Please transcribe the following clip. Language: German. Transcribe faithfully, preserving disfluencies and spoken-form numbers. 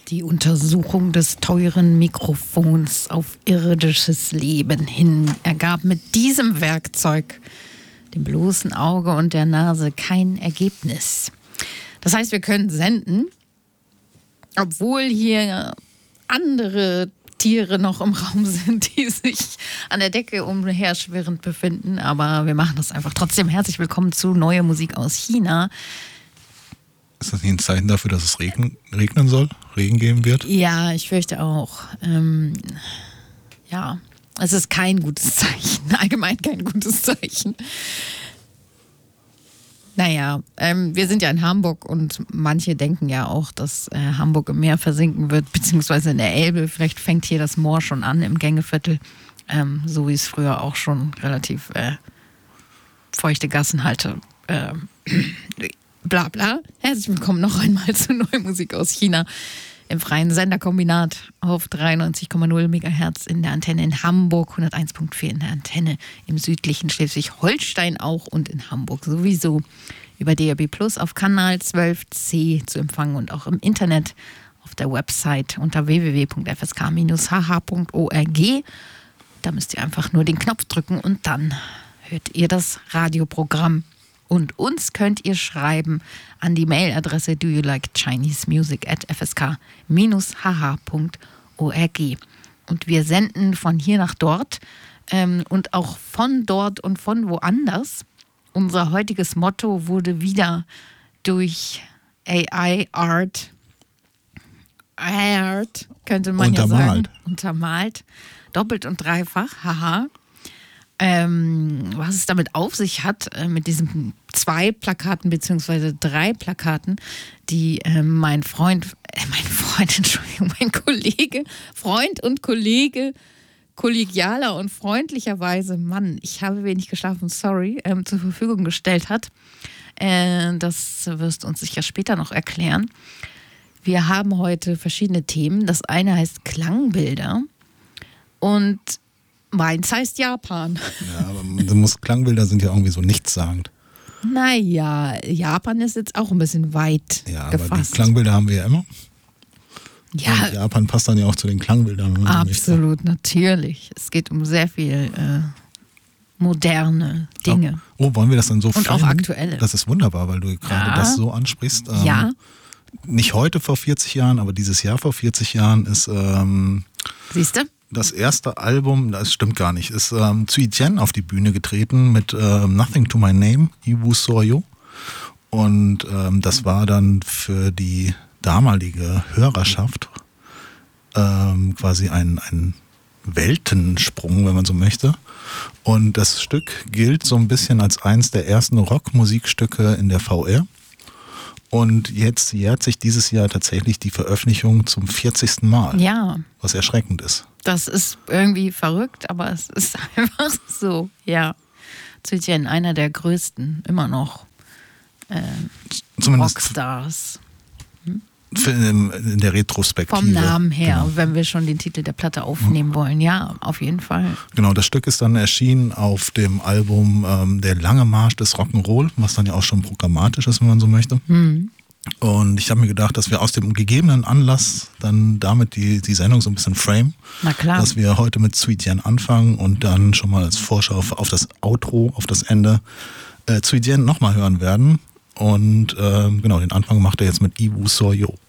Die Untersuchung des teuren Mikrofons auf irdisches Leben hin ergab mit diesem Werkzeug, dem bloßen Auge und der Nase, kein Ergebnis. Das heißt, wir können senden, obwohl hier andere Tiere noch im Raum sind, die sich an der Decke umherschwirrend befinden. Aber wir machen das einfach trotzdem. Herzlich willkommen zu Neue Musik aus China. Ist das nicht ein Zeichen dafür, dass es regnen, regnen soll? Regen geben wird? Ja, ich fürchte auch. Ähm, ja, es ist kein gutes Zeichen. Allgemein kein gutes Zeichen. Naja, ähm, wir sind ja in Hamburg und manche denken ja auch, dass äh, Hamburg im Meer versinken wird, beziehungsweise in der Elbe. Vielleicht fängt hier das Moor schon an im Gängeviertel, ähm, so wie es früher auch schon relativ äh, feuchte Gassen hatte. Ähm, Bla bla. Herzlich willkommen noch einmal zu Neue Musik aus China im freien Senderkombinat auf dreiundneunzig Komma null Megahertz in der Antenne in Hamburg, hunderteins Komma vier in der Antenne im südlichen Schleswig-Holstein auch und in Hamburg sowieso über D A B Plus auf Kanal zwölf C zu empfangen und auch im Internet auf der Website unter w w w punkt f s k bindestrich h h punkt org. Da müsst ihr einfach nur den Knopf drücken und dann hört ihr das Radioprogramm. Und uns könnt ihr schreiben an die Mailadresse do you like Chinese music at f s k bindestrich h h punkt org. Und wir senden von hier nach dort ähm, und auch von dort und von woanders. Unser heutiges Motto wurde wieder durch A I Art, Art könnte man untermalt. ja sagen, untermalt. Doppelt und dreifach, haha. Ähm, was es damit auf sich hat, äh, mit diesen zwei Plakaten beziehungsweise drei Plakaten, die äh, mein Freund, äh, mein Freund, Entschuldigung, mein Kollege, Freund und Kollege, kollegialer und freundlicherweise, Mann, ich habe wenig geschlafen, sorry, ähm, zur Verfügung gestellt hat. Äh, das wirst du uns sicher später noch erklären. Wir haben heute verschiedene Themen. Das eine heißt Klangbilder und meins heißt Japan. Ja, aber du musst, Klangbilder sind ja irgendwie so nichtssagend. Naja, Japan ist jetzt auch ein bisschen weit ja, gefasst. Aber die Klangbilder haben wir ja immer. Ja, und Japan passt dann ja auch zu den Klangbildern. Absolut, natürlich. Es geht um sehr viel äh, moderne Dinge. Oh, oh, wollen wir das dann so Und filmen? auch aktuelle. Das ist wunderbar, weil du gerade Ja. das so ansprichst. Ähm, Ja. Nicht heute vor vierzig Jahren, aber dieses Jahr vor vierzig Jahren ist ähm, Siehst du? das erste Album, das stimmt gar nicht, ist ähm, Cui Jian auf die Bühne getreten mit ähm, Nothing to My Name, Iwu Soryo. Und ähm, das war dann für die damalige Hörerschaft ähm, quasi ein, ein Weltensprung, wenn man so möchte. Und das Stück gilt so ein bisschen als eins der ersten Rockmusikstücke in der V R. Und jetzt jährt sich dieses Jahr tatsächlich die Veröffentlichung zum vierzigsten Mal. Ja. Was erschreckend ist. Das ist irgendwie verrückt, aber es ist einfach so, ja. Cui Jian, einer der größten, immer noch, äh, Zumindest Rockstars. für, in, in der Retrospektive. Vom Namen her, Genau. wenn wir schon den Titel der Platte aufnehmen wollen. Ja, auf jeden Fall. Genau, das Stück ist dann erschienen auf dem Album ähm, Der lange Marsch des Rock'n'Roll, was dann ja auch schon programmatisch ist, wenn man so möchte. Mhm. Und ich habe mir gedacht, dass wir aus dem gegebenen Anlass dann damit die, die Sendung so ein bisschen frame. Na klar. Dass wir heute mit Cui Jian anfangen und dann schon mal als Vorschau auf, auf das Outro, auf das Ende, äh, Cui Jian nochmal hören werden. Und ähm, genau, den Anfang macht er jetzt mit Iwu Soryo.